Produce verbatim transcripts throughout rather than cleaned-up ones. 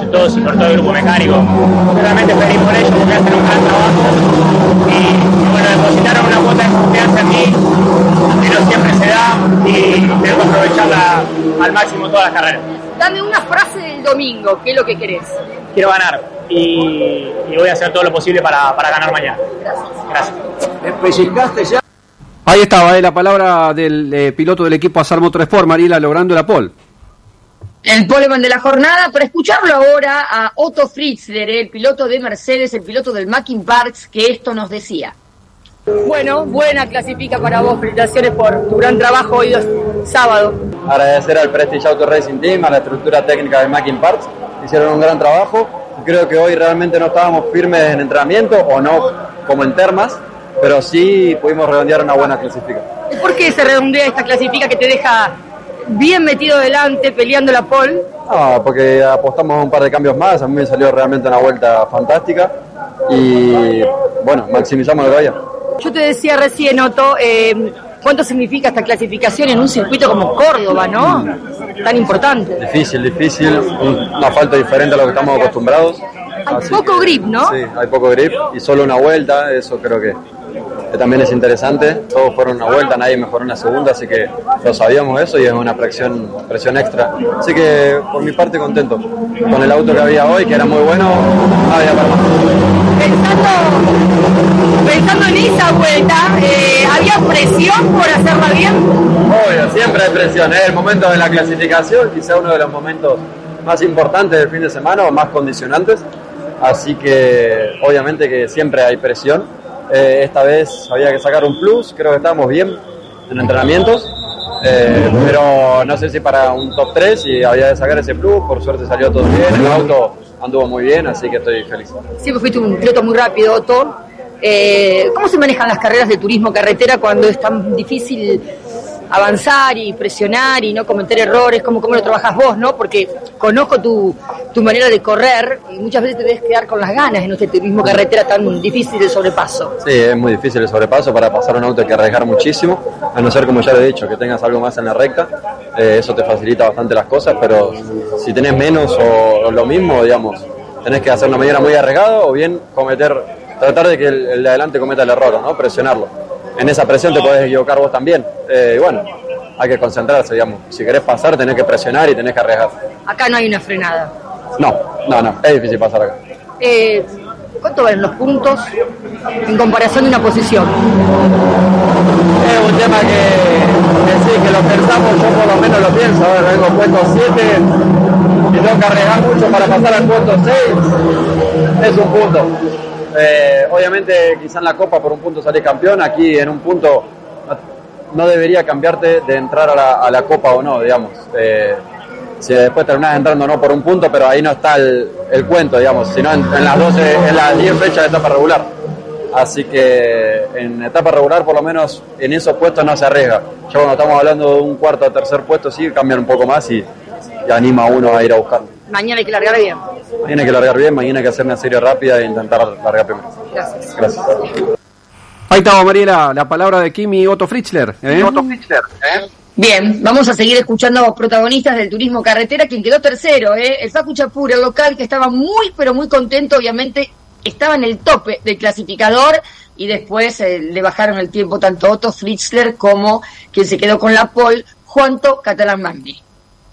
pilotos y por todo el grupo mecánico. Realmente feliz por ellos porque hacen un gran trabajo y, y bueno, depositaron una cuota de confianza en mí que no siempre se da y tengo que aprovecharla al máximo todas las carreras. Dame una frase del domingo, ¿qué es lo que querés? Quiero ganar y, y voy a hacer todo lo posible para, para ganar mañana. Gracias. Gracias. Ahí estaba eh, la palabra del eh, piloto del equipo Azar Motorsport, Mariela, logrando la pole. El poleman de la jornada, para escucharlo ahora a Otto Fritzler, el piloto de Mercedes, el piloto del Mackin Parts, que esto nos decía. Bueno, buena clasifica para vos, felicitaciones por tu gran trabajo hoy sábado. Agradecer al Prestige Auto Racing Team, a la estructura técnica de Mackin Parts, hicieron un gran trabajo. Creo que hoy realmente no estábamos firmes en entrenamiento, o no como en termas, pero sí pudimos redondear una buena clasificación. ¿Y por qué se redondea esta clasifica que te deja bien metido delante, peleando la pole? No, porque apostamos a un par de cambios más, a mí me salió realmente una vuelta fantástica y bueno, maximizamos lo que había. Yo te decía recién, Otto, eh, ¿cuánto significa esta clasificación en un circuito como Córdoba, no? Tan importante. Difícil, difícil, un asfalto diferente a lo que estamos acostumbrados. Hay Así poco que, grip, ¿no? Sí, hay poco grip y solo una vuelta, eso creo que, que también es interesante. Todos fueron una vuelta, nadie mejoró una segunda, así que lo sabíamos eso y es una presión, presión extra. Así que por mi parte contento con el auto que había hoy, que era muy bueno, no había para más. Pensando, pensando en esa vuelta, eh, ¿había presión por hacerla bien? Obvio, siempre hay presión, es el momento de la clasificación, quizá uno de los momentos más importantes del fin de semana o más condicionantes, así que obviamente que siempre hay presión. Eh, esta vez había que sacar un plus, creo que estábamos bien en entrenamientos, eh, pero no sé si para un top tres y había que sacar ese plus, por suerte salió todo bien, el auto anduvo muy bien, así que estoy feliz. Siempre fuiste un piloto muy rápido, Otto. Eh, ¿Cómo se manejan las carreras de turismo carretera cuando es tan difícil avanzar y presionar y no cometer errores? ¿Cómo, cómo lo trabajas vos, no? Porque conozco tu, tu manera de correr y muchas veces te debes quedar con las ganas en este turismo carretera tan difícil de sobrepaso. Sí, es muy difícil el sobrepaso. Para pasar un auto hay que arriesgar muchísimo, a no ser, como ya lo he dicho, que tengas algo más en la recta. Eh, eso te facilita bastante las cosas, pero si tenés menos o, o lo mismo, digamos, tenés que hacer una medida muy arriesgada o bien cometer, tratar de que el, el de adelante cometa el error, ¿no? Presionarlo. En esa presión te podés equivocar vos también. Eh, y bueno, hay que concentrarse, digamos. Si querés pasar, tenés que presionar y tenés que arriesgar. Acá no hay una frenada. No, no, no. Es difícil pasar acá. Eh, ¿Cuánto valen los puntos en comparación de una posición? Es un tema que, que sí, que lo pensamos, yo por lo menos lo pienso. A ver, vengo puesto siete y tengo que arriesgar mucho para pasar al puesto seis. Es un punto. Eh, obviamente quizá en la Copa por un punto salís campeón, aquí en un punto no debería cambiarte de entrar a la, a la Copa o no, digamos. Eh, si después terminás entrando no por un punto, pero ahí no está el, el cuento, digamos, sino en, en las doce, en las diez fechas de etapa regular. Así que en etapa regular por lo menos en esos puestos no se arriesga. Ya cuando estamos hablando de un cuarto o tercer puesto sí cambian un poco más y, y anima a uno a ir a buscarlo. Mañana hay que largar bien. Mañana hay que largar bien, mañana hay que hacer una serie rápida e intentar largar primero. Gracias. Gracias. Ahí estaba, Mariela, la palabra de Kimi Otto Fritzler. ¿eh? Otto Fritzler, ¿eh? Bien, vamos a seguir escuchando a los protagonistas del turismo carretera, quien quedó tercero, ¿eh? El Facu Chapur, el local, que estaba muy, pero muy contento, obviamente estaba en el tope del clasificador y después eh, le bajaron el tiempo tanto Otto Fritzler como quien se quedó con la pole, Juanto Catalán Magni.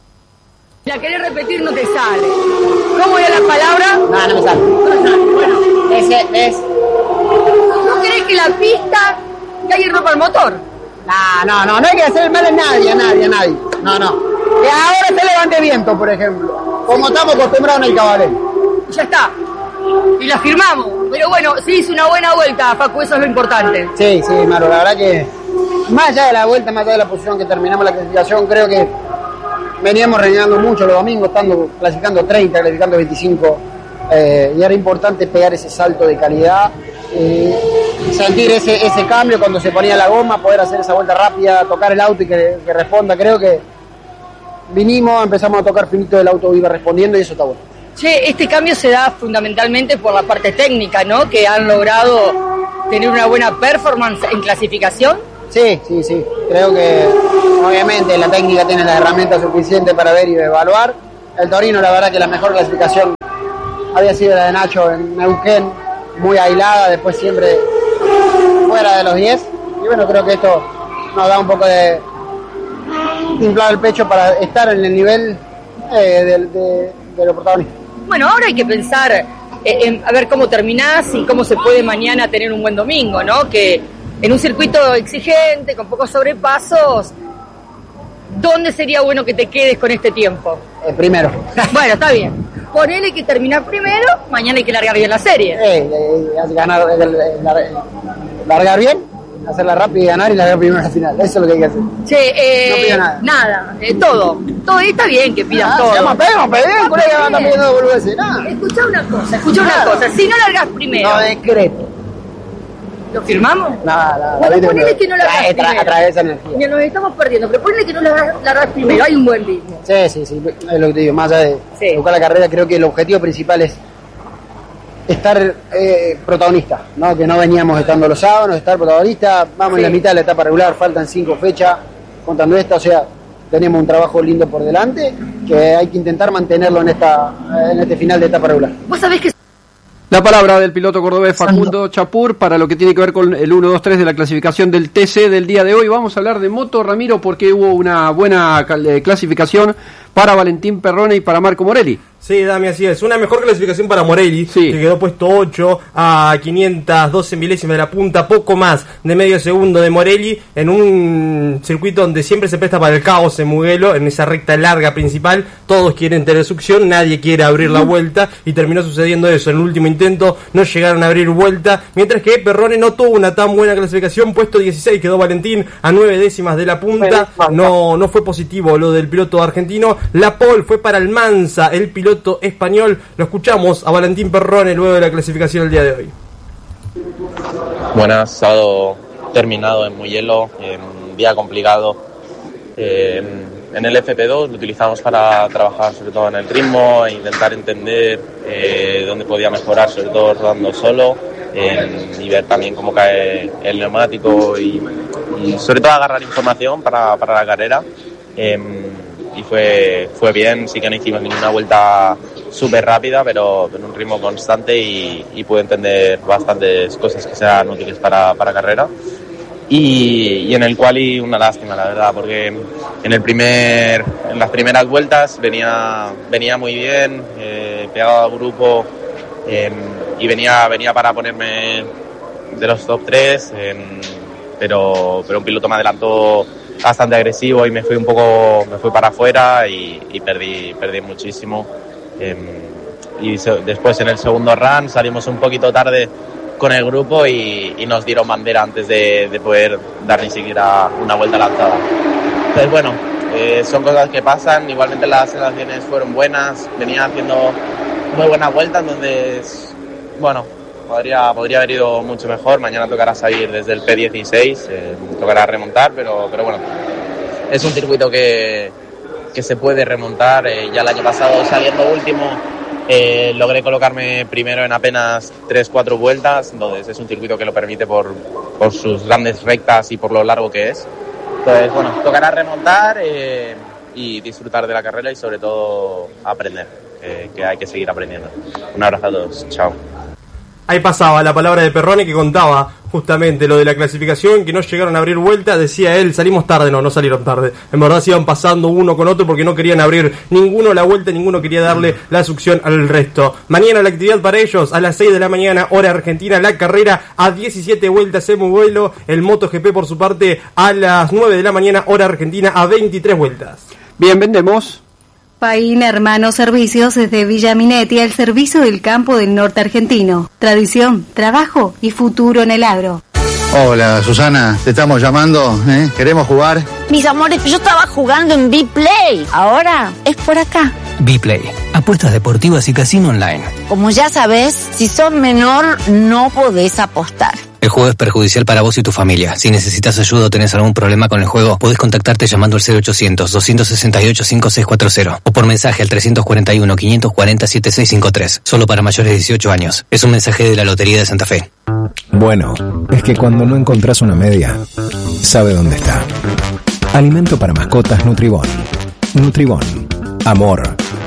La querés repetir, no te sale. ¿Cómo era la palabra? No, no me sale. No me sale, bueno. Ese es... ¿No querés que la pista que alguien rompa el motor? No, no, no, no hay que hacer mal a nadie, a nadie, a nadie. No, no. Que ahora se levante viento, por ejemplo. Como estamos acostumbrados en el cabaret. Ya está. Y la firmamos. Pero bueno, se hizo una buena vuelta, Facu, eso es lo importante. Sí, sí, Maro, la verdad que más allá de la vuelta, más allá de la posición que terminamos la clasificación, creo que veníamos renegando mucho los domingos, estando clasificando treinta, clasificando veinticinco, eh, y era importante pegar ese salto de calidad, eh, sentir ese, ese cambio cuando se ponía la goma, poder hacer esa vuelta rápida, tocar el auto y que, que responda. Creo que vinimos, empezamos a tocar finito, el auto iba respondiendo y eso está bueno. Che, este cambio se da fundamentalmente por la parte técnica, ¿no? Que han logrado tener una buena performance en clasificación. Sí, sí, sí. Creo que obviamente la técnica tiene las herramientas suficientes para ver y evaluar. el Torino, la verdad que la mejor clasificación había sido la de Nacho en Neuquén, muy aislada, después siempre fuera de los diez. Y bueno, creo que esto nos da un poco de inflar el pecho para estar en el nivel eh, de, de, de los protagonistas. Bueno, ahora hay que pensar eh, en a ver cómo terminás y cómo se puede mañana tener un buen domingo, ¿no? Que en un circuito exigente, con pocos sobrepasos, ¿dónde sería bueno que te quedes con este tiempo? Eh, primero. Bueno, está bien. Ponele que terminar primero, mañana hay que largar bien la serie. Eh, eh, ganar, eh, largar bien, hacerla rápido y ganar y largar primero al final. Eso es lo que hay que hacer. Che, eh, no pido nada. Nada, eh, todo. Todo está bien que pidas ah, todo. Se llama pedimos, pedimos, colega, anda pidiendo boludeces, nada. Escuchá una cosa, escuchá una cosa. Si no largás primero. No decreto. ¿Lo firmamos? Nada, nada. Bueno, ponele que no largás trae, primero. A través de esa energía. Ya nos estamos perdiendo, pero ponele que no largás, largás primero. Hay un buen ritmo. Sí, sí, sí. Es lo que te digo. Más allá de sí. buscar la carrera, creo que el objetivo principal es estar eh, protagonista, ¿no? Que no veníamos estando los sábados, estar protagonista. Vamos sí. en la mitad de la etapa regular, faltan cinco fechas, contando esta, o sea, tenemos un trabajo lindo por delante que hay que intentar mantenerlo en esta en este final de etapa regular. Vos sabés que la palabra del piloto cordobés Facundo Chapur para lo que tiene que ver con el uno, dos, tres de la clasificación del T C del día de hoy. Vamos a hablar de moto, Ramiro, porque hubo una buena clasificación para Valentín Perrone y para Marco Morelli. Sí, Dami, así es. Una mejor clasificación para Morelli, sí. que quedó puesto ocho a quinientas doce milésimas de la punta, poco más de medio segundo de Morelli, en un circuito donde siempre se presta para el caos en Mugello, en esa recta larga principal. Todos quieren tener succión, nadie quiere abrir la vuelta, y terminó sucediendo eso. En el último intento no llegaron a abrir vuelta, mientras que Perrone no tuvo una tan buena clasificación, puesto dieciséis, quedó Valentín a nueve décimas de la punta. No, no fue positivo lo del piloto argentino. La pole fue para Almanza, el piloto español. Lo escuchamos a Valentín Perrone luego de la clasificación el día de hoy. Buenas, sábado terminado en Mugello, en día complicado. Eh, en el F P dos lo utilizamos para trabajar sobre todo en el ritmo e intentar entender eh, dónde podía mejorar, sobre todo rodando solo, eh, y ver también cómo cae el neumático y, y sobre todo agarrar información para, para la carrera. Eh, y fue fue bien, sí que no hicimos ninguna vuelta súper rápida, pero en un ritmo constante y, y pude entender bastantes cosas que sean útiles para, para carrera. Y, y en el quali una lástima, la verdad, porque en el primer en las primeras vueltas venía venía muy bien, eh, pegado al grupo, eh, y venía venía para ponerme de los top tres, eh, pero pero un piloto me adelantó bastante agresivo y me fui un poco me fui para afuera y, y perdí perdí muchísimo. Eh, y se, después en el segundo run salimos un poquito tarde con el grupo y, y nos dieron bandera antes de, de poder dar ni siquiera una vuelta lanzada. Entonces bueno, eh, son cosas que pasan. Igualmente las sensaciones fueron buenas, venía haciendo muy buenas vueltas, entonces bueno, podría, podría haber ido mucho mejor. Mañana tocará salir desde el P dieciséis, eh, tocará remontar, pero, pero bueno, es un circuito que, que se puede remontar. Eh, ya el año pasado saliendo último eh, logré colocarme primero en apenas tres cuatro vueltas, entonces es un circuito que lo permite por, por sus grandes rectas y por lo largo que es. Entonces bueno, tocará remontar eh, y disfrutar de la carrera y sobre todo aprender, eh, que hay que seguir aprendiendo. Un abrazo a todos, chao. Ahí pasaba la palabra de Perrone, que contaba justamente lo de la clasificación, que no llegaron a abrir vuelta. Decía él, salimos tarde. No, no salieron tarde. En verdad se iban pasando uno con otro porque no querían abrir ninguno la vuelta, ninguno quería darle la succión al resto. Mañana la actividad para ellos, a las seis de la mañana, hora argentina, la carrera a diecisiete vueltas en Mugello. El MotoGP, por su parte, a las nueve de la mañana, hora argentina, a veintitrés vueltas. Bien, vendemos. Paín Hermanos Servicios desde Villa Minetti al servicio del campo del norte argentino. Tradición, trabajo y futuro en el agro. Hola, Susana, te estamos llamando, ¿eh? ¿Queremos jugar? Mis amores, yo estaba jugando en B-Play. Ahora es por acá. B-Play, apuestas deportivas y casino online. Como ya sabes, si sos menor, no podés apostar. El juego es perjudicial para vos y tu familia. Si necesitas ayuda o tenés algún problema con el juego, podés contactarte llamando al cero ochocientos, doscientos sesenta y ocho, cincuenta y seis cuarenta o por mensaje al trescientos cuarenta y uno, quinientos cuarenta, setenta y seis cincuenta y tres. Solo para mayores de dieciocho años. Es un mensaje de la Lotería de Santa Fe. Bueno, es que cuando no encontrás una media, sabe dónde está. Alimento para mascotas Nutribón. Nutribón. Amor.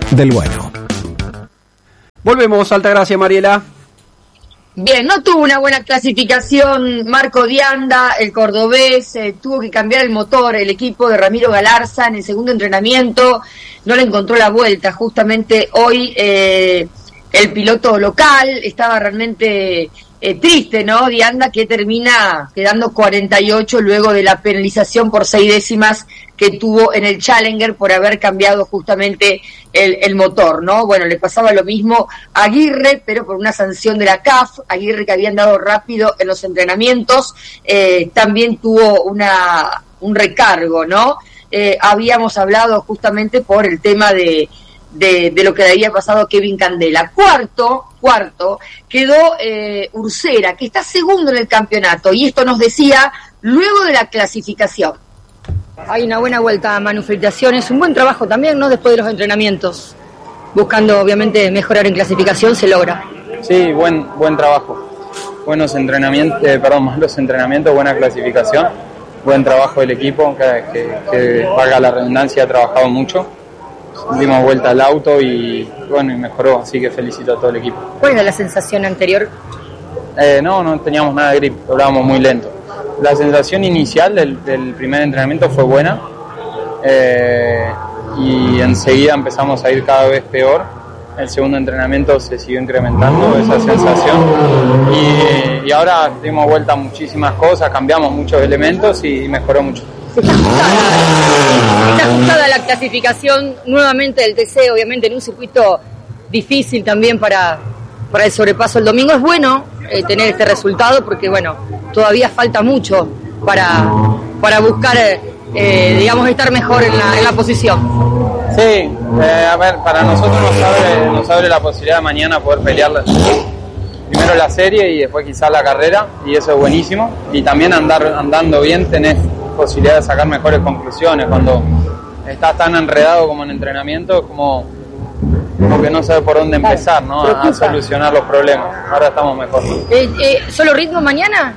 del bueno. Volvemos, Altagracia, Mariela. Bien, no tuvo una buena clasificación Marco Dianda, el cordobés, eh, tuvo que cambiar el motor, el equipo de Ramiro Galarza en el segundo entrenamiento, no le encontró la vuelta. Justamente hoy eh, el piloto local estaba realmente eh, triste, ¿no? Dianda, que termina quedando cuarenta y ocho luego de la penalización por seis décimas que tuvo en el Challenger por haber cambiado justamente el, el motor, ¿no? Bueno, le pasaba lo mismo a Aguirre, pero por una sanción de la C A F, Aguirre que habían dado rápido en los entrenamientos, eh, también tuvo una un recargo, ¿no? Eh, habíamos hablado justamente por el tema de, de, de lo que le había pasado a Kevin Candela. Cuarto, cuarto, quedó eh, Ursera, que está segundo en el campeonato, y esto nos decía luego de la clasificación. Hay una buena vuelta a Manu, felicitaciones, un buen trabajo también, ¿no? Después de los entrenamientos, buscando obviamente mejorar en clasificación, se logra. Sí, buen buen trabajo, buenos entrenamientos, eh, perdón, malos entrenamientos, buena clasificación, buen trabajo del equipo, que, que, que valga la redundancia, ha trabajado mucho, dimos vuelta al auto y bueno, y mejoró, así que felicito a todo el equipo. ¿Cuál era la sensación anterior? Eh, no, no teníamos nada de grip, doblábamos muy lento. La sensación inicial del, del primer entrenamiento fue buena eh, y enseguida empezamos a ir cada vez peor. El segundo entrenamiento se siguió incrementando esa sensación y, y ahora dimos vuelta a muchísimas cosas, cambiamos muchos elementos y mejoró mucho. Está ajustada, está ajustada la clasificación nuevamente del T C, obviamente en un circuito difícil también para, para el sobrepaso el domingo. Es bueno eh, tener este resultado porque bueno, todavía falta mucho para, para buscar, eh, digamos, estar mejor en la, en la posición. Sí, eh, a ver, para nosotros nos abre, nos abre la posibilidad de mañana poder pelear primero la serie y después quizás la carrera, y eso es buenísimo. Y también andar andando bien tenés posibilidad de sacar mejores conclusiones. Cuando estás tan enredado como en entrenamiento, como, como que no sabes por dónde empezar, ¿no? A, a solucionar los problemas. Ahora estamos mejor. Eh, eh, ¿Solo ritmo mañana?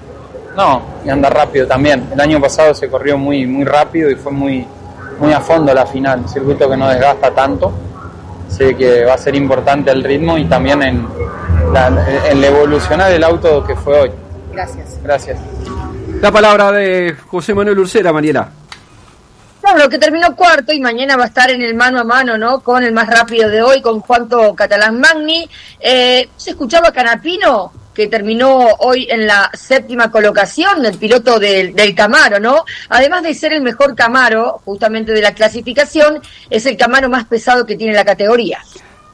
No, y andar rápido también. El año pasado se corrió muy muy rápido y fue muy muy a fondo la final, un circuito que no desgasta tanto. Sé que va a ser importante el ritmo y también en la, en la evolucionar el auto que fue hoy. Gracias. Gracias. La palabra de José Manuel Ursera, Mariela. Claro, que terminó cuarto y mañana va a estar en el mano a mano, ¿no? Con el más rápido de hoy, con Juanto Catalán Magni. Eh, ¿Se escuchaba a Canapino? Que terminó hoy en la séptima colocación, el piloto del, del Camaro, ¿no? Además de ser el mejor Camaro, justamente de la clasificación, es el Camaro más pesado que tiene la categoría.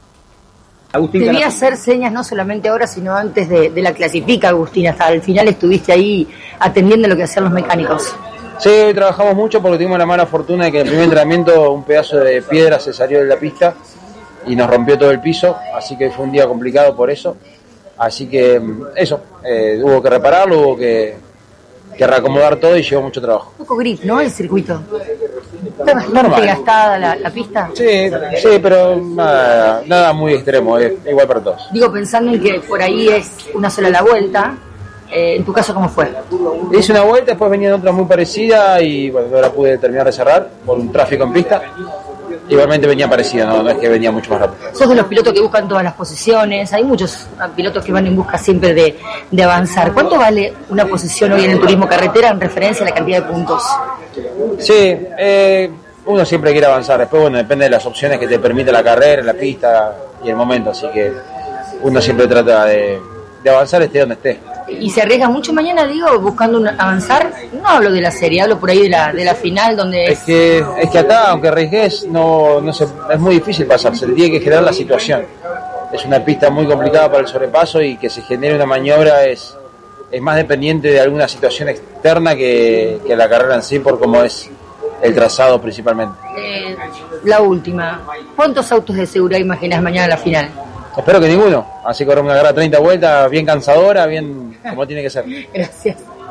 Agustín, debía hacer señas no solamente ahora, sino antes de, de la clasifica, Agustín. Hasta el final estuviste ahí atendiendo lo que hacían los mecánicos. Sí, hoy trabajamos mucho porque tuvimos la mala fortuna de que en el primer entrenamiento un pedazo de piedra se salió de la pista y nos rompió todo el piso, así que fue un día complicado por eso. Así que eso, eh, hubo que repararlo, hubo que, que reacomodar todo y llevó mucho trabajo. Un poco grip, ¿no? El circuito. Está bastante gastada la, la pista. Sí, sí, pero nada, nada muy extremo, es igual para todos. Digo, pensando en que por ahí es una sola la vuelta, eh, ¿en tu caso cómo fue? Hice una vuelta, después venía otra muy parecida y bueno, ahora pude terminar de cerrar por un tráfico en pista. Igualmente venía parecida, ¿no? No es que venía mucho más rápido. Sos de los pilotos que buscan todas las posiciones, hay muchos pilotos que van en busca siempre de, de avanzar. ¿Cuánto vale una posición hoy en el turismo carretera en referencia a la cantidad de puntos? Sí, eh, uno siempre quiere avanzar, después bueno, depende de las opciones que te permite la carrera, la pista y el momento, así que uno siempre trata de, de avanzar esté donde esté. ¿Y se arriesga mucho mañana, digo, buscando un, avanzar? No hablo de la serie, hablo por ahí de la de la final, donde es... Es que, es que acá, aunque arriesgues, no, no se, es muy difícil pasar, se tiene que generar la situación. Es una pista muy complicada para el sobrepaso y que se genere una maniobra es, es más dependiente de alguna situación externa que, que la carrera en sí, por cómo es el trazado principalmente. Eh, la última, ¿cuántos autos de seguridad imaginas mañana en la final? Espero que ninguno, así corremos una carrera treinta vueltas, bien cansadora, bien como tiene que ser. Gracias.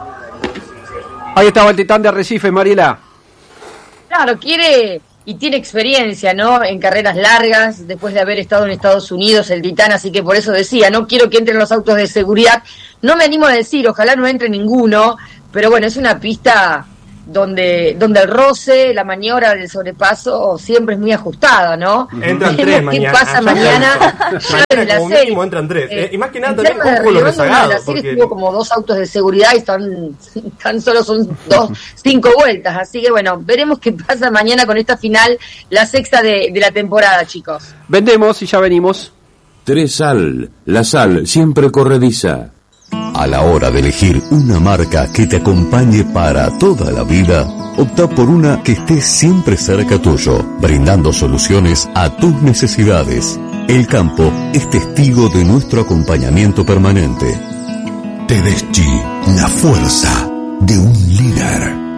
Ahí estaba el titán de Arrecife, Mariela. Claro, quiere y tiene experiencia, ¿no? En carreras largas, después de haber estado en Estados Unidos, el titán, así que por eso decía, no quiero que entren los autos de seguridad. No me animo a decir, ojalá no entre ninguno, pero bueno, es una pista donde donde el roce, la maniobra del sobrepaso siempre es muy ajustada, ¿no? Entran tres mañana. ¿Qué pasa mañana? Mañana como mínimo entran tres. Eh, y más que nada también ojo los rezagados. La serie tuvo como dos autos de seguridad y tan, tan solo son dos, cinco vueltas. Así que bueno, veremos qué pasa mañana con esta final, la sexta de, de la temporada, chicos. Vendemos y ya venimos. Tresal, la sal siempre corrediza. A la hora de elegir una marca que te acompañe para toda la vida, opta por una que esté siempre cerca tuyo, brindando soluciones a tus necesidades. El campo es testigo de nuestro acompañamiento permanente. Tedeschi, la fuerza de un líder.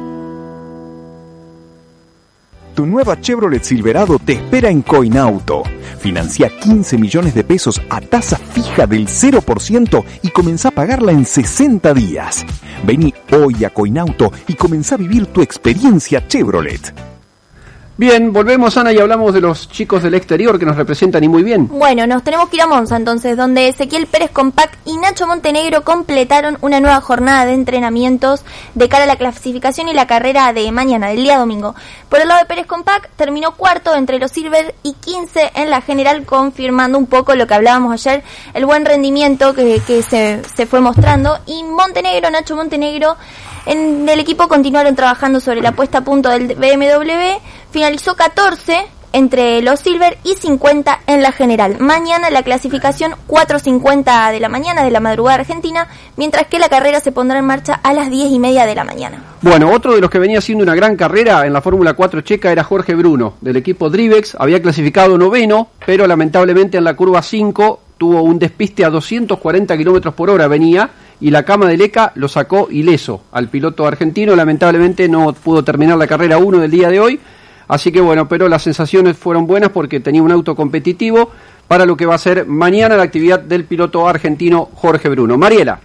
Tu nueva Chevrolet Silverado te espera en Coinauto. Financia quince millones de pesos a tasa fija del cero por ciento y comenzá a pagarla en sesenta días. Vení hoy a Coinauto y comenzá a vivir tu experiencia Chevrolet. Bien, volvemos, Ana, y hablamos de los chicos del exterior que nos representan y muy bien. Bueno, nos tenemos que ir a Monza entonces, donde Ezequiel Pérez Compact y Nacho Montenegro completaron una nueva jornada de entrenamientos de cara a la clasificación y la carrera de mañana, del día domingo. Por el lado de Pérez Compact, terminó cuarto entre los Silver y quince en la general, confirmando un poco lo que hablábamos ayer, el buen rendimiento que, que se, se fue mostrando. Y Montenegro, Nacho Montenegro, en el equipo continuaron trabajando sobre la puesta a punto del B M W, finalizó catorce entre los Silver y cincuenta en la general. Mañana la clasificación cuatro cincuenta de la mañana de la madrugada argentina, mientras que la carrera se pondrá en marcha a las diez y media de la mañana. Bueno, otro de los que venía haciendo una gran carrera en la Fórmula cuatro checa era Jorge Bruno, del equipo Drivex. Había clasificado noveno, pero lamentablemente en la curva cinco tuvo un despiste a doscientos cuarenta kilómetros por hora, venía, y la cama de Leca lo sacó ileso al piloto argentino. Lamentablemente no pudo terminar la carrera uno del día de hoy, así que bueno, pero las sensaciones fueron buenas porque tenía un auto competitivo para lo que va a ser mañana la actividad del piloto argentino Jorge Bruno. Mariela.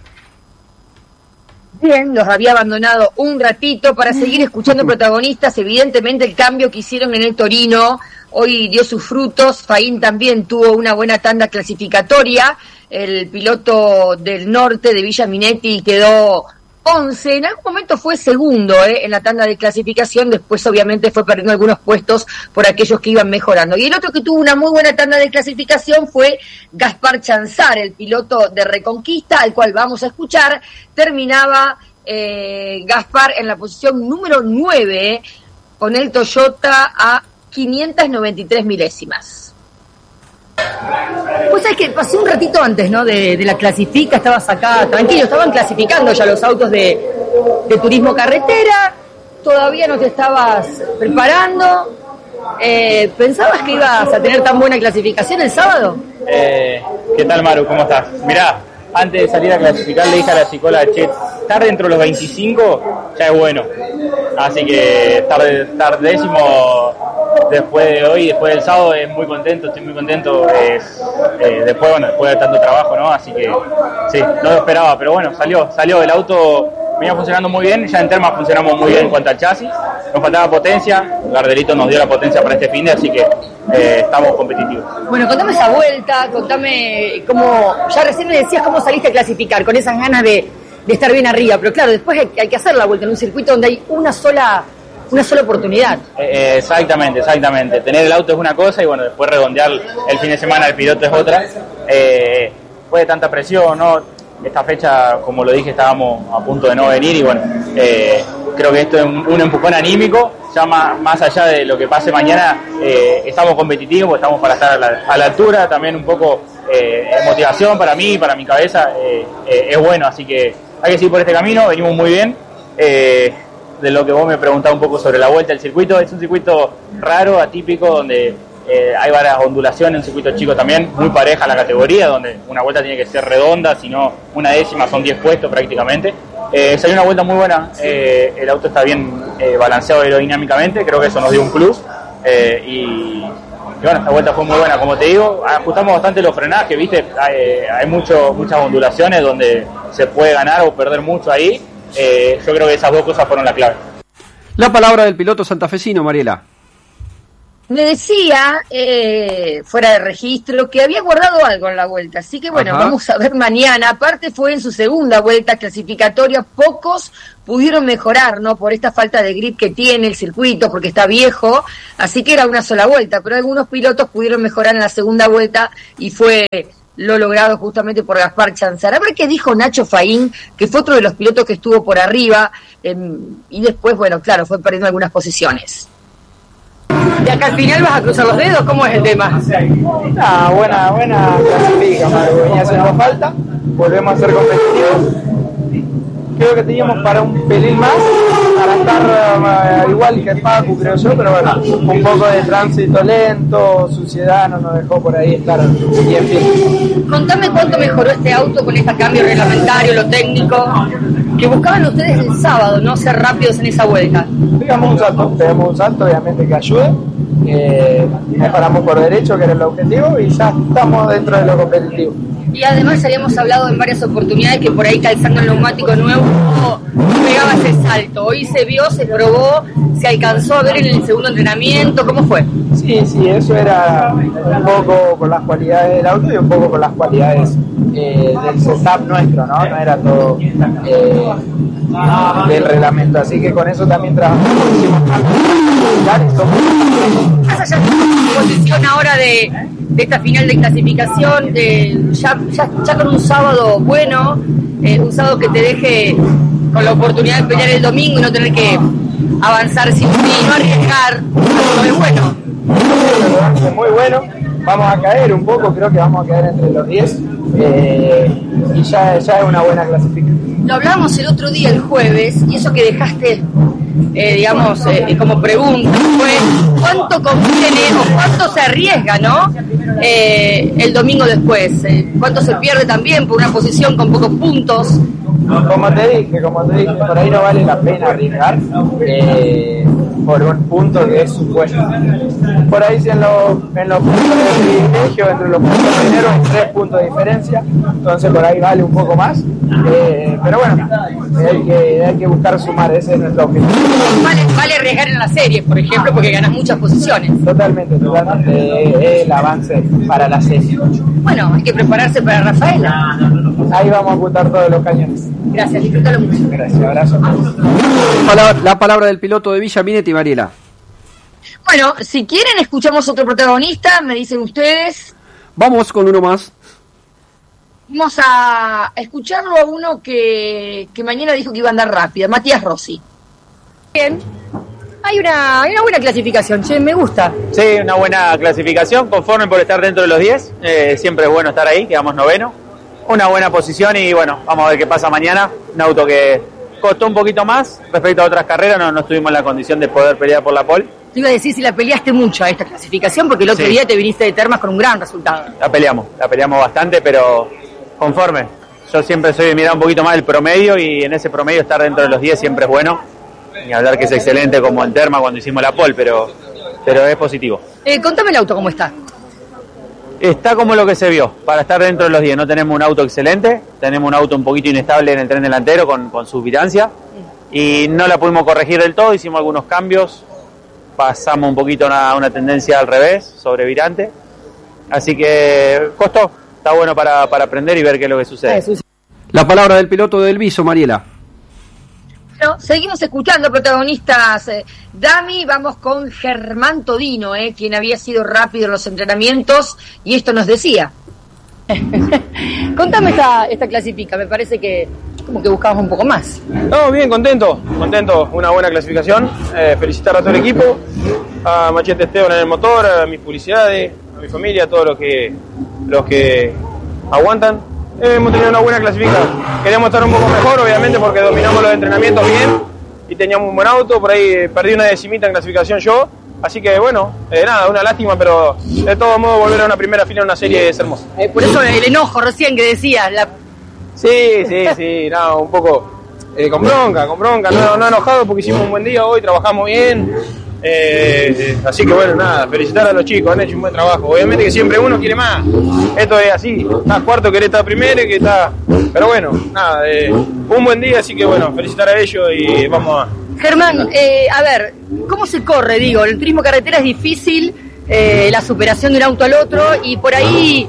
Bien, los había abandonado un ratito para seguir escuchando protagonistas. Evidentemente el cambio que hicieron en el Torino hoy dio sus frutos. Faín también tuvo una buena tanda clasificatoria. El piloto del norte de Villa Minetti quedó once, en algún momento fue segundo eh, en la tanda de clasificación, después obviamente fue perdiendo algunos puestos por aquellos que iban mejorando. Y el otro que tuvo una muy buena tanda de clasificación fue Gaspar Chanzar, el piloto de Reconquista, al cual vamos a escuchar. Terminaba eh, Gaspar en la posición número nueve, eh, con el Toyota a quinientas noventa y tres milésimas. Pues es que pasé un ratito antes, ¿no? De, de la clasifica, estabas acá tranquilo, estaban clasificando ya los autos de, de turismo carretera, todavía no te estabas preparando. Eh, ¿Pensabas que ibas a tener tan buena clasificación el sábado? Eh, ¿Qué tal, Maru? ¿Cómo estás? Mirá, antes de salir a clasificar le dije a la psicóloga, che, estar dentro de los veinticinco ya es bueno. Así que estar, estar décimo después de hoy, después del sábado, es muy contento, estoy muy contento. Es, eh, después, bueno, después de tanto trabajo, ¿no? Así que sí, no lo esperaba, pero bueno, salió, salió. El auto venía funcionando muy bien, ya en Termas funcionamos muy bien en cuanto al chasis. Nos faltaba potencia, Gardelito nos dio la potencia para este fin de, así que eh, estamos competitivos. Bueno, contame esa vuelta, contame cómo, ya recién me decías cómo saliste a clasificar, con esas ganas de, de estar bien arriba, pero claro, después hay, hay que hacer la vuelta en un circuito donde hay una sola una sola oportunidad. Eh, exactamente, exactamente. Tener el auto es una cosa y bueno, después redondear el fin de semana el piloto es otra. Eh, fue de tanta presión, ¿no? Esta fecha, como lo dije, estábamos a punto de no venir y bueno, eh, creo que esto es un, un empujón anímico, ya más, más allá de lo que pase mañana, eh, estamos competitivos, estamos para estar a la, a la altura, también un poco eh, motivación para mí, para mi cabeza, eh, eh, es bueno, así que hay que seguir por este camino, venimos muy bien. Eh, de lo que vos me preguntás un poco sobre la vuelta del circuito, es un circuito raro, atípico, donde eh, hay varias ondulaciones, un circuito chico también, muy pareja la categoría, donde una vuelta tiene que ser redonda, si no una décima son diez puestos prácticamente. Eh, salió una vuelta muy buena, eh, el auto está bien eh, balanceado aerodinámicamente, creo que eso nos dio un plus, eh, y, y bueno, esta vuelta fue muy buena, como te digo, ajustamos bastante los frenajes, viste, hay, hay mucho, muchas ondulaciones donde se puede ganar o perder mucho ahí. Eh, yo creo que esas dos cosas fueron la clave. La palabra del piloto santafesino, Mariela. me decía, eh, fuera de registro, que había guardado algo en la vuelta. Así que bueno, Ajá. vamos a ver mañana. Aparte fue en su segunda vuelta clasificatoria. Pocos pudieron mejorar, ¿no? Por esta falta de grip que tiene el circuito, porque está viejo. Así que era una sola vuelta. Pero algunos pilotos pudieron mejorar en la segunda vuelta y fue lo logrado justamente por Gaspar Chanzar. A ver qué dijo Nacho Faín, que fue otro de los pilotos que estuvo por arriba. Eh, y después, bueno, claro, fue perdiendo algunas posiciones. ¿De acá al final vas a cruzar los dedos? ¿Cómo es el tema? Ah, buena, buena clasifica, madre, venía haciendo falta, volvemos a ser competitivos. Creo que teníamos para un pelín más, para estar uh, igual que Facu, creo yo, pero bueno, un poco de tránsito lento, suciedad no nos dejó por ahí estar bien firme. Contame cuánto mejoró este auto con este cambio reglamentario, lo técnico, que buscaban ustedes el sábado, ¿no? Ser rápidos en esa vuelta. Pegamos un salto, pegamos un salto, obviamente que ayude. Eh, paramos por derecho, que era el objetivo, y ya estamos dentro de lo competitivo. Y además habíamos hablado en varias oportunidades que por ahí calzando el neumático nuevo pegaba ese salto. Hoy se vio, se probó, se alcanzó a ver en el segundo entrenamiento. ¿Cómo fue? Sí, sí, eso era un poco con las cualidades del auto y un poco con las cualidades eh, del setup nuestro, ¿no? No era todo eh, del reglamento, así que con eso también trabajamos. Más allá de la posición ahora de, de esta final de clasificación, de, ya, ya, ya con un sábado bueno, eh, un sábado que te deje con la oportunidad de pelear el domingo y no tener que avanzar sin fin, no arriesgar, algo es bueno. Es muy bueno, vamos a caer un poco, creo que vamos a caer entre los diez eh, y ya, ya es una buena clasificación. Lo hablábamos el otro día, el jueves, y eso que dejaste, eh, digamos, eh, como pregunta, fue cuánto conviene o cuánto se arriesga, ¿no? Eh, el domingo después, eh, cuánto se pierde también por una posición con pocos puntos. Como te dije, como te dije, por ahí no vale la pena arriesgar eh, por un punto que es supuesto. Por ahí si en los, en los puntos de privilegio, entre los puntos primeros hay tres puntos de diferencia, entonces por ahí vale un poco más. Eh, pero bueno, hay que, hay que buscar sumar, ese es nuestro objetivo. Vale, vale arriesgar en las series, por ejemplo, porque ganas muchas posiciones. Totalmente, totalmente, eh, el avance para la serie. Bueno, hay que prepararse para Rafaela. Ahí vamos a apuntar todos los cañones. Gracias, disfrútalo mucho. Gracias, abrazo. La, la palabra del piloto de Villa Minetti, Mariela. Bueno, si quieren escuchamos otro protagonista, me dicen ustedes. Vamos con uno más. Vamos a escucharlo a uno que, que mañana dijo que iba a andar rápido, Matías Rossi. Bien, hay una, hay una buena clasificación, che, me gusta. Sí, una buena clasificación, conforme por estar dentro de los diez, eh, siempre es bueno estar ahí, quedamos noveno. Una buena posición y bueno, vamos a ver qué pasa mañana. Un auto que costó un poquito más respecto a otras carreras, no, no estuvimos en la condición de poder pelear por la pole. Te iba a decir si la peleaste mucho a esta clasificación, porque el otro Sí. día te viniste de Termas con un gran resultado. La peleamos, la peleamos bastante, pero conforme. Yo siempre soy de mirar un poquito más el promedio y en ese promedio estar dentro de los diez siempre es bueno. Ni hablar que es excelente como en Terma cuando hicimos la pole, pero, pero es positivo. Eh, contame el auto cómo está. Está como lo que se vio, para estar dentro de los diez. No tenemos un auto excelente, tenemos un auto un poquito inestable en el tren delantero con, con suspirancia y no la pudimos corregir del todo, hicimos algunos cambios, pasamos un poquito a una, una tendencia al revés, sobre virante, así que costó, está bueno para, para aprender y ver qué es lo que sucede. La palabra del piloto del Viso, Mariela. Bueno, seguimos escuchando protagonistas. Eh, Dami, vamos con Germán Todino, eh, quien había sido rápido en los entrenamientos, y esto nos decía. Contame esta, esta clasifica, me parece que como que buscamos un poco más. No, bien, contento, contento, una buena clasificación. Eh, felicitar a todo el equipo, a Machete Esteban en el motor, a mis publicidades, a mi familia, a todos los que, los que aguantan. Eh, hemos tenido una buena clasificación. Queríamos estar un poco mejor, obviamente, porque dominamos los entrenamientos bien y teníamos un buen auto. Por ahí perdí una decimita en clasificación yo. Así que bueno, eh, nada, una lástima, pero de todos modos volver a una primera final en una serie es hermoso. Eh, por eso el enojo recién que decías. La... Sí, sí, sí, no, un poco eh, con bronca, con bronca, no, no enojado porque hicimos un buen día hoy, trabajamos bien. Eh, eh, así que bueno, nada, felicitar a los chicos, han hecho un buen trabajo. Obviamente que siempre uno quiere más, esto es así, estás cuarto, querés estar primero, que está... Pero bueno, nada, eh, un buen día, así que bueno, felicitar a ellos y vamos a Germán, eh, a ver, ¿cómo se corre? Digo, el turismo carretera es difícil, eh, la superación de un auto al otro, y por ahí,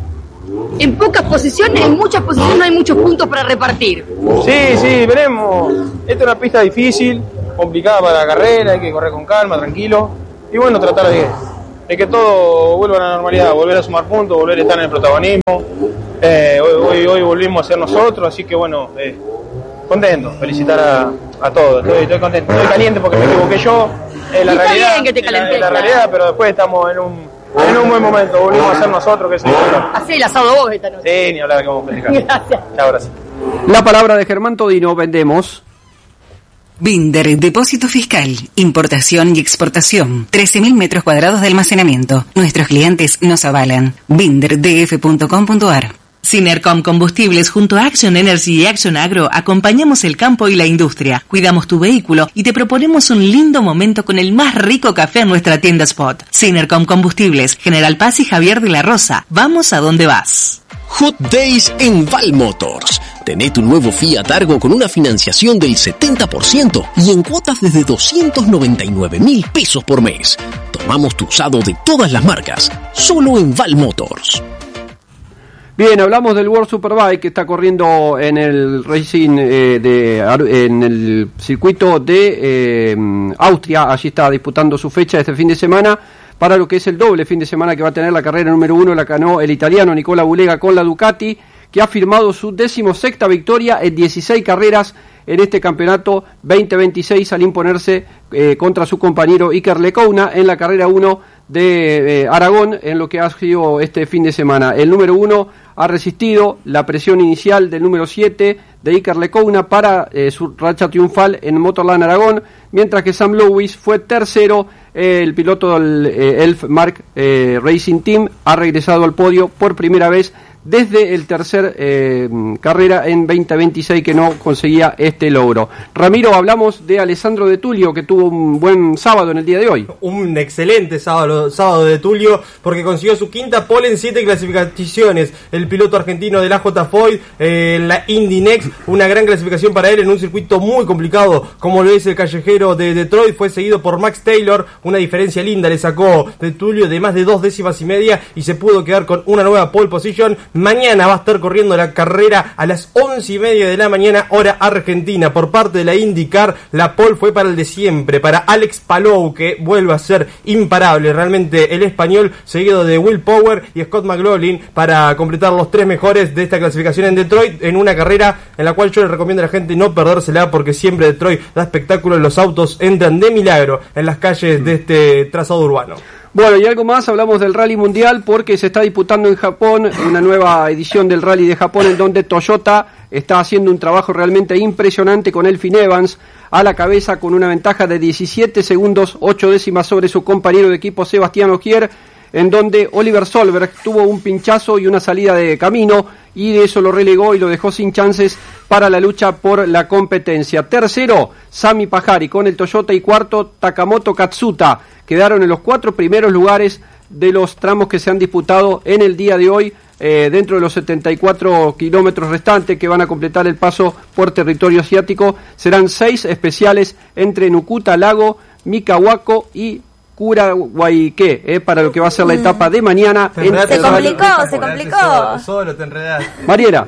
en pocas posiciones, en muchas posiciones no hay muchos puntos para repartir. Sí, sí, veremos. Esta es una pista difícil, complicada para la carrera, hay que correr con calma, tranquilo. Y bueno, tratar de, de que todo vuelva a la normalidad, volver a sumar puntos, volver a estar en el protagonismo. Eh, hoy, hoy, hoy volvimos a ser nosotros, así que bueno, eh, contento, felicitar a, a todos. Estoy, estoy contento, estoy caliente porque me equivoqué yo. En la y está realidad, bien que te en la, en la claro. realidad, pero después estamos en un, en un buen momento, volvimos a ser nosotros, que es el Hacé el asado vos esta noche. Sí, ni hablar de cómo festejar. Gracias. Chao, gracias. La palabra de Germán Todino, vendemos. Binder, depósito fiscal, importación y exportación, trece mil metros cuadrados de almacenamiento. Nuestros clientes nos avalan. binder d f punto com punto a r. Sinercom Combustibles junto a Action Energy y Action Agro acompañamos el campo y la industria, cuidamos tu vehículo y te proponemos un lindo momento con el más rico café en nuestra tienda Spot. Sinercom Combustibles, General Paz y Javier de la Rosa. Vamos a donde vas. Hot Days en Val Motors. Tené tu nuevo Fiat Argo con una financiación del setenta por ciento y en cuotas desde doscientos noventa y nueve mil pesos por mes. Tomamos tu usado de todas las marcas, solo en Val Motors. Bien, hablamos del World Superbike que está corriendo en el Racing eh, de en el circuito de eh, Austria. Allí está disputando su fecha este fin de semana para lo que es el doble fin de semana que va a tener la carrera número uno. La ganó el italiano Nicola Bulega con la Ducati, que ha firmado su decimosexta victoria en dieciséis carreras en este campeonato veinte veintiséis al imponerse eh, contra su compañero Iker Lecuona en la carrera uno de eh, Aragón en lo que ha sido este fin de semana. El número uno ha resistido la presión inicial del número siete de Iker Lecuona para eh, su racha triunfal en Motorland Aragón, mientras que Sam Lewis fue tercero. Eh, el piloto del eh, Elf Mark eh, Racing Team ha regresado al podio por primera vez desde el tercer eh, carrera en veinte veintiséis que no conseguía este logro. Ramiro, hablamos de Alessandro De Tulio, que tuvo un buen sábado en el día de hoy. Un excelente sábado, sábado de Tulio, porque consiguió su quinta pole en siete clasificaciones. El piloto argentino de la J. Foyt, eh, la Indy Next, una gran clasificación para él en un circuito muy complicado, como lo es el callejero de Detroit. Fue seguido por Max Taylor, una diferencia linda le sacó De Tulio de más de dos décimas y media y se pudo quedar con una nueva pole position. Mañana va a estar corriendo la carrera a las once y media de la mañana, hora argentina. Por parte de la IndyCar, la pole fue para el de siempre, para Alex Palou, que vuelve a ser imparable. Realmente el español, seguido de Will Power y Scott McLaughlin, para completar los tres mejores de esta clasificación en Detroit, en una carrera en la cual yo le recomiendo a la gente no perdérsela, porque siempre Detroit da espectáculo. Los autos entran de milagro en las calles de este trazado urbano. Bueno, y algo más, hablamos del Rally Mundial porque se está disputando en Japón una nueva edición del Rally de Japón, en donde Toyota está haciendo un trabajo realmente impresionante con Elfyn Evans a la cabeza con una ventaja de diecisiete segundos, ocho décimas sobre su compañero de equipo Sebastián Ogier, en donde Oliver Solberg tuvo un pinchazo y una salida de camino y de eso lo relegó y lo dejó sin chances para la lucha por la competencia. Tercero, Sami Pajari con el Toyota, y cuarto, Takamoto Katsuta. Quedaron en los cuatro primeros lugares de los tramos que se han disputado en el día de hoy, eh, dentro de los setenta y cuatro kilómetros restantes que van a completar el paso por territorio asiático. Serán seis especiales entre Nukuta, Lago, Mikawako y Kurawaike, eh, para lo que va a ser la etapa de mañana. En se complicó, se complicó. Solo, solo te enredas. Mariela.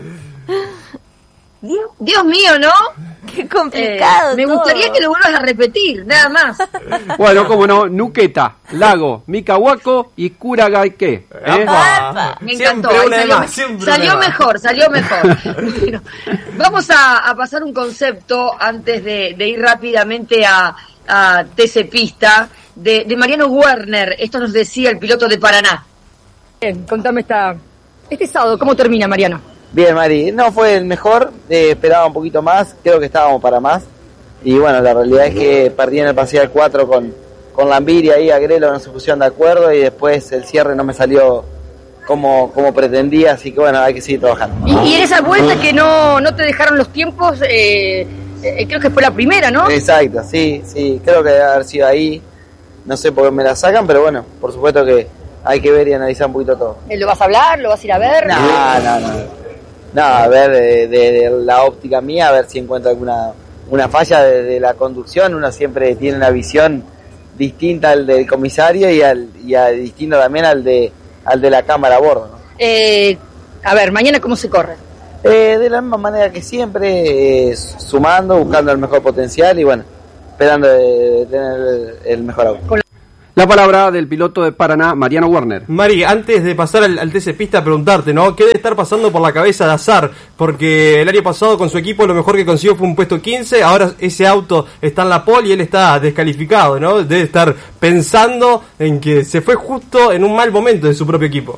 Dios, Dios mío, ¿no? Qué complicado. Eh, me todo. gustaría que lo vuelvas a repetir, nada más. Bueno, como no, Nuketa, Lago, Mikawako y Kurawaike. ¿eh? Me encantó, ahí salió, más, salió mejor, salió mejor. Bueno, vamos a, a pasar un concepto antes de, de ir rápidamente a, a T C Pista de, de Mariano Werner. Esto nos decía el piloto de Paraná. Bien, contame esta, este sábado, ¿cómo termina, Mariano? Bien, Mari, no fue el mejor, eh, esperaba un poquito más, creo que estábamos para más, y bueno, la realidad es que perdí en el parcial cuatro con, con Lambiri ahí, Agrelo no se pusieron de acuerdo, y después el cierre no me salió como, como pretendía, así que bueno, hay que seguir trabajando. Y, y en esa vuelta que no, no te dejaron los tiempos, eh, eh, creo que fue la primera, ¿no? Exacto, sí, sí, creo que debe haber sido ahí, no sé por qué me la sacan, pero bueno, por supuesto que hay que ver y analizar un poquito todo. ¿Lo vas a hablar? ¿Lo vas a ir a ver? No, no, no. No, a ver, de, de, de la óptica mía, a ver si encuentro alguna una falla de, de la conducción, uno siempre tiene una visión distinta al del comisario y al y a, distinto también al de al de la cámara a bordo, ¿no? Eh, a ver, mañana ¿cómo se corre? Eh, de la misma manera que siempre, eh, sumando, buscando el mejor potencial y bueno, esperando de tener el, el mejor auto. La palabra del piloto de Paraná, Mariano Werner. Mari, antes de pasar al, al T C Pista, preguntarte, ¿no? ¿Qué debe estar pasando por la cabeza de Azar? Porque el año pasado con su equipo lo mejor que consiguió fue un puesto quince, ahora ese auto está en la pole y él está descalificado, ¿no? Debe estar pensando en que se fue justo en un mal momento de su propio equipo.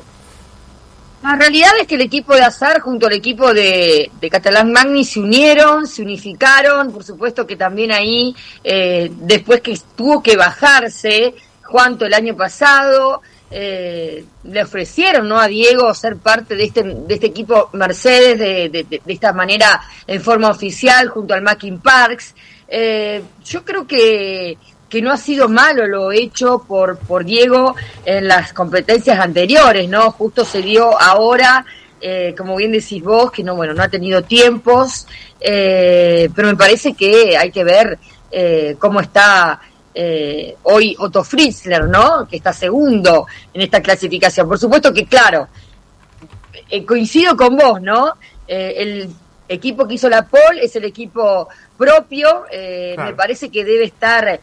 La realidad es que el equipo de Azar junto al equipo de, de Catalán Magni se unieron, se unificaron, por supuesto que también ahí, eh, después que tuvo que bajarse Juanto el año pasado, eh, le ofrecieron, ¿no?, a Diego ser parte de este de este equipo Mercedes de, de, de esta manera en forma oficial junto al Mackin Parks. Eh, yo creo que que no ha sido malo lo hecho por por Diego en las competencias anteriores, ¿no? Justo se dio ahora, eh, como bien decís vos, que no bueno no ha tenido tiempos, eh, pero me parece que hay que ver eh, cómo está Eh, hoy Otto Fritzler, ¿no?, que está segundo en esta clasificación. Por supuesto que, claro, eh, coincido con vos, ¿no? Eh, el equipo que hizo la pole es el equipo propio, eh, claro. Me parece que debe estar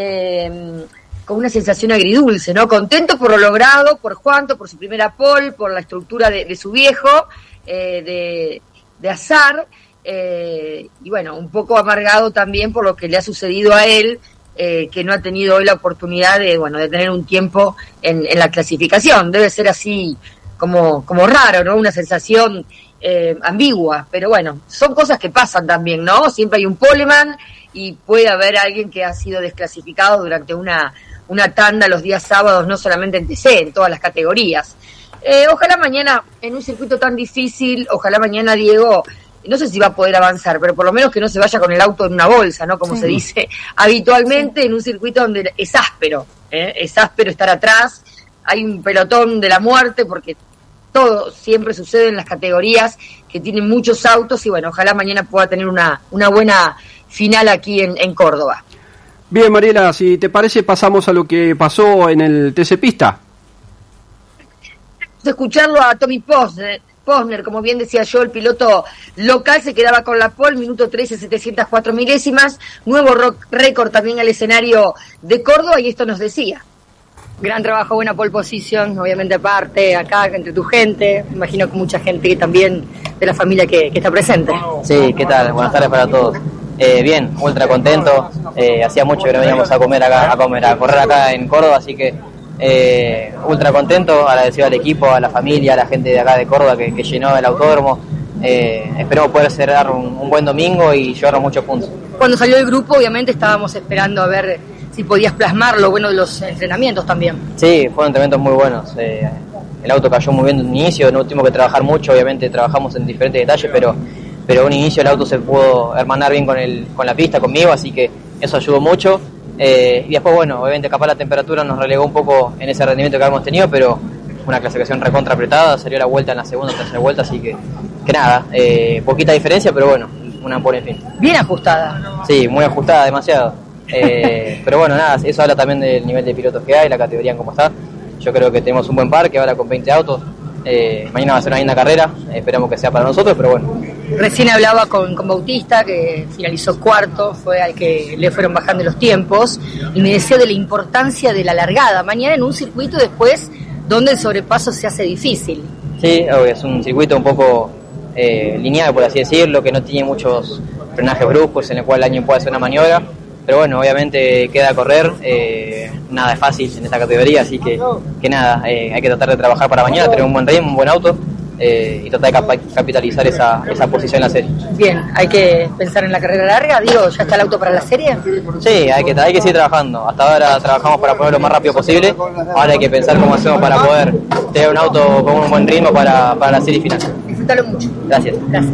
eh, con una sensación agridulce, ¿no? Contento por lo logrado, por Juanto, por su primera pole, por la estructura de, de su viejo, eh, de, de Azar, eh, y bueno, un poco amargado también por lo que le ha sucedido a él, Eh, que no ha tenido hoy la oportunidad de bueno de tener un tiempo en, en la clasificación. Debe ser así como como raro, ¿no? Una sensación eh, ambigua, pero bueno, son cosas que pasan también, ¿no? Siempre hay un poleman y puede haber alguien que ha sido desclasificado durante una una tanda los días sábados, no solamente en T C, en todas las categorías. Eh, ojalá mañana, en un circuito tan difícil, ojalá mañana Diego, no sé si va a poder avanzar, pero por lo menos que no se vaya con el auto en una bolsa, ¿no? Como sí. se dice habitualmente sí. en un circuito donde es áspero, ¿eh? Es áspero estar atrás, hay un pelotón de la muerte, porque todo siempre sucede en las categorías que tienen muchos autos, y bueno, ojalá mañana pueda tener una, una buena final aquí en, en Córdoba. Bien, Mariela, si te parece pasamos a lo que pasó en el T C Pista. Escucharlo a Tommy Posner, Posner, como bien decía yo, el piloto local se quedaba con la pole, minuto trece, setecientas cuatro milésimas, nuevo récord también al escenario de Córdoba, y esto nos decía. Gran trabajo, buena pole position, obviamente aparte, acá entre tu gente, me imagino que mucha gente que también de la familia que, que está presente. Sí, ¿qué tal? Buenas tardes para todos. Eh, bien, ultra contento, eh, hacía mucho que no veníamos a comer acá, a comer, a correr acá en Córdoba, así que Eh, ultra contento, agradecido al equipo, a la familia, a la gente de acá de Córdoba que, que llenó el autódromo. Eh, esperemos poder cerrar un, un buen domingo y llevarnos muchos puntos. Cuando salió el grupo, obviamente estábamos esperando a ver si podías plasmar lo bueno de los entrenamientos también. Sí, fueron entrenamientos muy buenos. Eh, el auto cayó muy bien de un inicio, no tuvimos que trabajar mucho, obviamente trabajamos en diferentes detalles, pero pero un inicio el auto se pudo hermanar bien con el con la pista, conmigo, así que eso ayudó mucho. Eh, y después, bueno, obviamente capaz la temperatura nos relegó un poco en ese rendimiento que habíamos tenido, pero una clasificación recontra apretada, salió la vuelta en la segunda o tercera vuelta, así que, que nada, eh, poquita diferencia, pero bueno, una pole en fin. Bien ajustada. Sí, muy ajustada, demasiado. Eh, pero bueno, nada, eso habla también del nivel de pilotos que hay, la categoría en cómo está. Yo creo que tenemos un buen parque ahora con veinte autos. Eh, mañana va a ser una linda carrera, eh, esperamos que sea para nosotros, pero bueno. Recién hablaba con, con Bautista, que finalizó cuarto, fue al que le fueron bajando los tiempos, y me decía de la importancia de la largada mañana en un circuito después donde el sobrepaso se hace difícil. Sí, es un circuito un poco eh, lineal, por así decirlo, que no tiene muchos frenajes bruscos en el cual alguien puede hacer una maniobra, pero bueno, obviamente queda a correr, eh, nada es fácil en esta categoría, así que, que nada, eh, hay que tratar de trabajar para mañana, tener un buen ritmo, un buen auto, eh, y tratar de cap- capitalizar esa, esa posición en la serie. Bien, hay que pensar en la carrera larga, digo, ¿ya está el auto para la serie? Sí, hay que, hay que seguir trabajando, hasta ahora trabajamos para ponerlo lo más rápido posible, ahora hay que pensar cómo hacemos para poder tener un auto con un buen ritmo para, para la serie final. Disfrútalo mucho. Gracias. Gracias.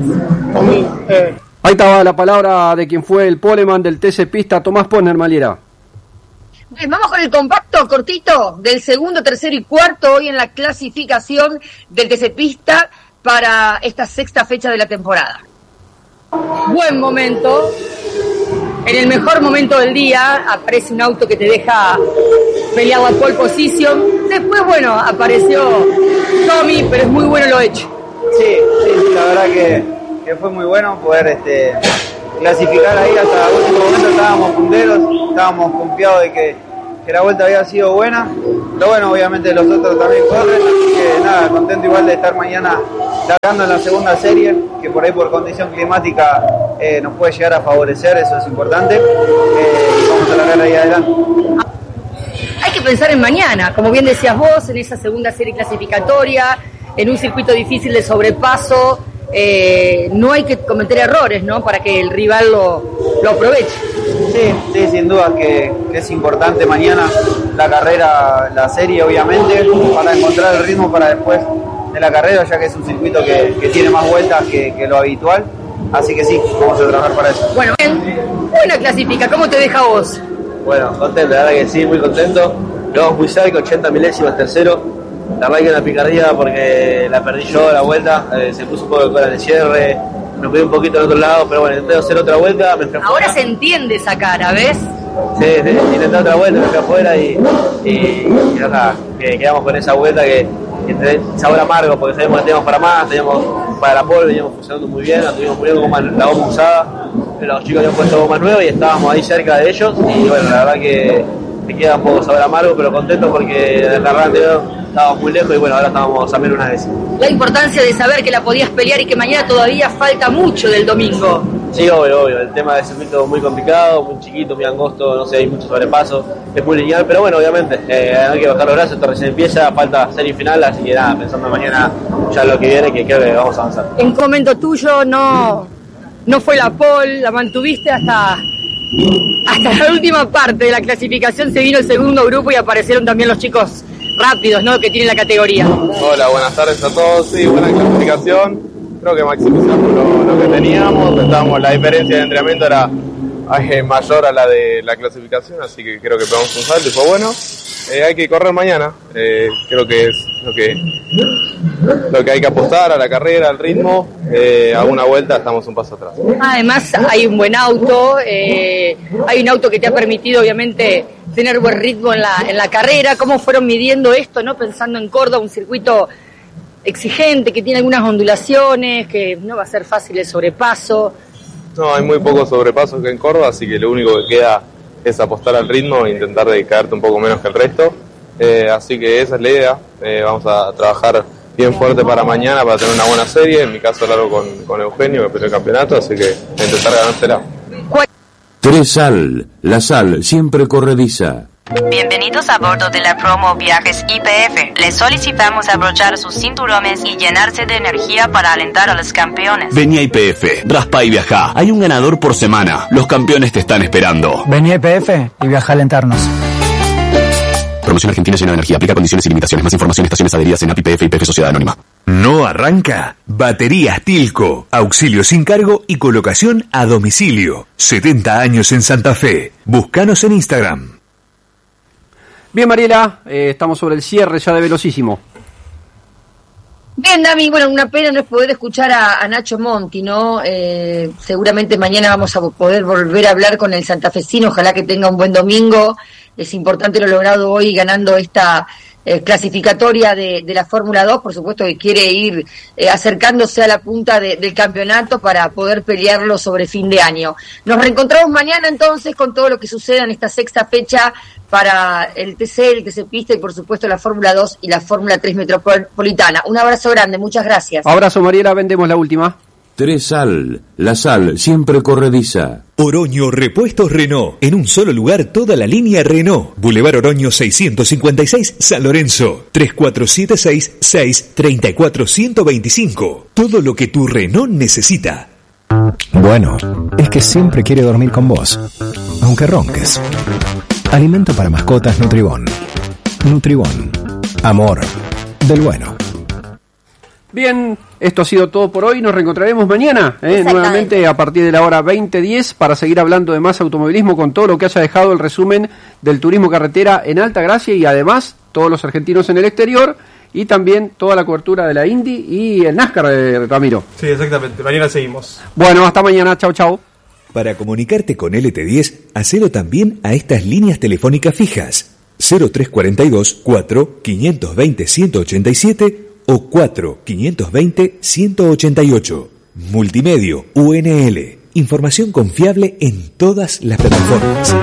Ahí estaba la palabra de quien fue el poleman del T C Pista, Tomás Posner, Maliera. Bien, vamos con el compacto cortito del segundo, tercero y cuarto hoy en la clasificación del T C Pista para esta sexta fecha de la temporada. Buen momento. en el mejor momento del día aparece un auto que te deja pelear la pole position. Después, bueno, apareció Tommy, pero es muy bueno lo hecho. Sí, sí, sí, la verdad que, que fue muy bueno poder este, clasificar ahí. Hasta el último momento estábamos punteros, estábamos confiados de que, que la vuelta había sido buena. Lo bueno, obviamente los otros también corren, así que nada, contento igual de estar mañana largando en la segunda serie, que por ahí por condición climática eh, nos puede llegar a favorecer, eso es importante, eh, y vamos a largar ahí adelante. Hay que pensar en mañana, como bien decías vos, en esa segunda serie clasificatoria, en un circuito difícil de sobrepaso, eh, no hay que cometer errores, ¿no? Para que el rival lo, lo aproveche. Sí, sí, sin duda que, que es importante mañana la carrera, la serie obviamente, para encontrar el ritmo para después de la carrera, ya que es un circuito que, que tiene más vueltas que, que lo habitual, así que sí, vamos a trabajar para eso. Bueno, buena clasifica, ¿cómo te deja vos? Bueno, contento, la verdad que sí, muy contento. Luego muy cerca, ochenta milésimas tercero. La verdad que una picardía porque la perdí yo la vuelta, eh, se puso un poco de cola en el cierre, me fui un poquito al otro lado, pero bueno, intenté hacer otra vuelta, me fui afuera. Ahora se entiende esa cara, ¿ves? Sí, sí, intenté otra vuelta, me fui afuera y, y, y nada, que quedamos con esa vuelta que, que te sabor amargo, porque sabíamos que teníamos para más, teníamos para la pole, veníamos funcionando muy bien, la tuvimos muy bien con la goma usada, los chicos habían puesto goma nueva y estábamos ahí cerca de ellos, y bueno, la verdad que me queda un poco sabor amargo, pero contento porque en la carrera anterior estábamos muy lejos y bueno, ahora estamos a menos una vez. La importancia de saber que la podías pelear y que mañana todavía falta mucho del domingo. Sí, obvio, obvio. El tema del circuito muy complicado, muy chiquito, muy angosto, no sé, hay mucho sobrepaso, es muy lineal, pero bueno, obviamente, eh, hay que bajar los brazos, esto recién empieza, falta serie final, así que nada, pensando mañana ya lo que viene, que creo que vamos a avanzar. En comento tuyo no, no fue la pole, la mantuviste hasta... Hasta la última parte de la clasificación se vino el segundo grupo y aparecieron también los chicos rápidos, ¿no? Que tienen la categoría. Hola, buenas tardes a todos. Sí, buena clasificación. Creo que maximizamos lo, lo que teníamos. Estábamos, la diferencia de entrenamiento era eh, mayor a la de la clasificación, así que creo que pegamos un salto y fue bueno. Eh, hay que correr mañana. Eh, creo que es lo que lo que hay que apostar a la carrera, al ritmo. Eh, a una vuelta estamos un paso atrás. Además hay un buen auto, eh, hay un auto que te ha permitido obviamente tener buen ritmo en la, en la carrera. ¿Cómo fueron midiendo esto, no? Pensando en Córdoba, un circuito exigente, que tiene algunas ondulaciones, que no va a ser fácil el sobrepaso. No, hay muy pocos sobrepasos que en Córdoba, así que lo único que queda es apostar al ritmo e intentar de caerte un poco menos que el resto. Eh, así que esa es la idea. Eh, vamos a trabajar bien fuerte para mañana para tener una buena serie. En mi caso largo con, con Eugenio, que peleó el campeonato, así que a intentar ganársela. Tres Sal, la sal siempre corrediza. Bienvenidos a bordo de la promo Viajes Y P F. Les solicitamos abrochar sus cinturones y llenarse de energía para alentar a los campeones. Vení a Y P F, raspa y viajá. Hay un ganador por semana. Los campeones te están esperando. Vení a Y P F y viaja a alentarnos. Promoción Argentina llena de energía. Aplica condiciones y limitaciones. Más información, estaciones adheridas en A P I P F y P F Sociedad Anónima. ¿No arranca? Baterías Tilco. Auxilio sin cargo y colocación a domicilio. setenta años en Santa Fe. Búscanos en Instagram. Bien, Mariela, eh, estamos sobre el cierre ya de Velocísimo. Bien, Dami, bueno, una pena no es poder escuchar a, a Nacho Monti, ¿no? Eh, seguramente mañana vamos a poder volver a hablar con el santafesino, ojalá que tenga un buen domingo. Es importante lo logrado hoy ganando esta eh, clasificatoria de, de la Fórmula dos, por supuesto que quiere ir eh, acercándose a la punta de, del campeonato para poder pelearlo sobre fin de año. Nos reencontramos mañana entonces con todo lo que suceda en esta sexta fecha para el T C, el T C Pista y por supuesto la Fórmula dos y la Fórmula tres Metropolitana. Un abrazo grande, muchas gracias. Abrazo, Mariela, vendemos la última. Tres Sal, la sal siempre corrediza. Oroño Repuestos Renault. En un solo lugar toda la línea Renault. Boulevard Oroño seiscientos cincuenta y seis, San Lorenzo. tres cuatro siete seis, seis tres cuatro uno cero dos cinco. Todo lo que tu Renault necesita. Bueno, es que siempre quiere dormir con vos, aunque ronques. Alimento para mascotas Nutribón. Nutribón. Amor del bueno. Bien, esto ha sido todo por hoy. Nos reencontraremos mañana, ¿eh? nuevamente a partir de la hora veinte diez para seguir hablando de más automovilismo con todo lo que haya dejado el resumen del turismo carretera en Altagracia y además todos los argentinos en el exterior y también toda la cobertura de la Indy y el NASCAR, de Ramiro. Sí, exactamente. Mañana seguimos. Bueno, hasta mañana. Chau, chau. Para comunicarte con L T diez, hacelo también a estas líneas telefónicas fijas: cero tres cuarenta y dos, cuatro, quinientos veinte, ciento ochenta y siete o cuatro, quinientos veinte, ciento ochenta y ocho. Multimedio U N L. Información confiable en todas las plataformas.